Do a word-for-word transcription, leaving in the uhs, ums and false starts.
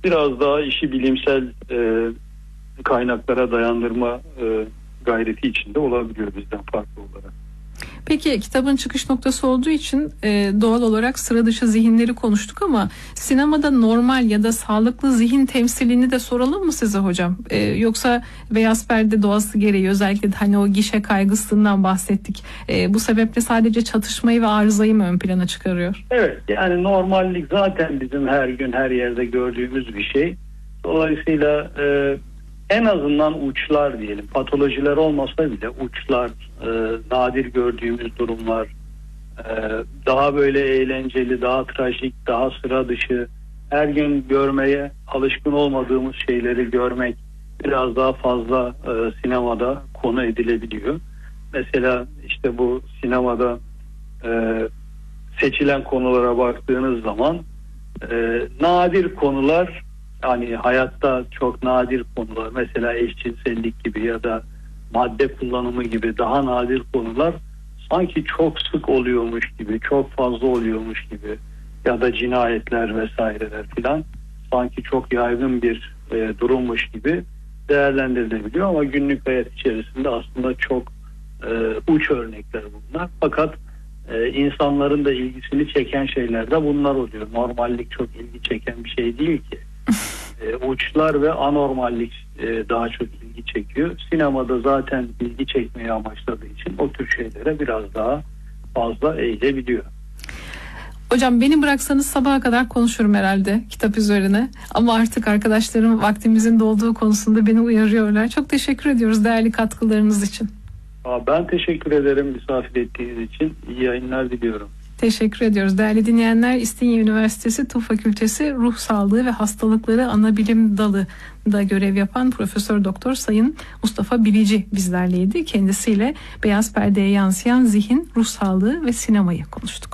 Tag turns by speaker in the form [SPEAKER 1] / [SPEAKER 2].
[SPEAKER 1] biraz daha işi bilimsel e, kaynaklara dayandırma e, gayreti içinde olabiliyor bizden farklı olarak.
[SPEAKER 2] Peki kitabın çıkış noktası olduğu için e, doğal olarak sıra dışı zihinleri konuştuk ama sinemada normal ya da sağlıklı zihin temsilini de soralım mı size hocam? E, yoksa beyaz perde doğası gereği özellikle de hani o gişe kaygısından bahsettik. E, bu sebeple sadece çatışmayı ve arızayı mı ön plana çıkarıyor?
[SPEAKER 1] Evet, yani normallik zaten bizim her gün her yerde gördüğümüz bir şey. Dolayısıyla e, en azından uçlar diyelim, patolojiler olmasa bile uçlar, e, nadir gördüğümüz durumlar, e, daha böyle eğlenceli, daha trajik, daha sıra dışı, her gün görmeye alışkın olmadığımız şeyleri görmek biraz daha fazla e, sinemada konu edilebiliyor. Mesela işte bu sinemada e, seçilen konulara baktığınız zaman e, nadir konular, yani hayatta çok nadir konular, mesela eşcinsellik gibi ya da madde kullanımı gibi daha nadir konular sanki çok sık oluyormuş gibi, çok fazla oluyormuş gibi, ya da cinayetler vesaireler filan sanki çok yaygın bir e, durummuş gibi değerlendirilebiliyor ama günlük hayat içerisinde aslında çok e, uç örnekler bunlar. Fakat e, insanların da ilgisini çeken şeyler de bunlar oluyor. Normallik çok ilgi çeken bir şey değil ki. E, uçlar ve anormallik e, daha çok ilgi çekiyor. Sinemada zaten ilgi çekmeyi amaçladığı için o tür şeylere biraz daha fazla eğilebiliyor.
[SPEAKER 2] Hocam beni bıraksanız sabaha kadar konuşurum herhalde kitap üzerine. Ama artık arkadaşlarım vaktimizin dolduğu konusunda beni uyarıyorlar. Çok teşekkür ediyoruz değerli katkılarınız için.
[SPEAKER 1] Ben teşekkür ederim misafir ettiğiniz için. İyi yayınlar diliyorum.
[SPEAKER 2] Teşekkür ediyoruz. Değerli dinleyenler, İstinye Üniversitesi Tıp Fakültesi Ruh Sağlığı ve Hastalıkları Anabilim Dalı'nda görev yapan Profesör Doktor Sayın Mustafa Bilici bizlerleydi. Kendisiyle beyaz perdeye yansıyan zihin, ruh sağlığı ve sinemayı konuştuk.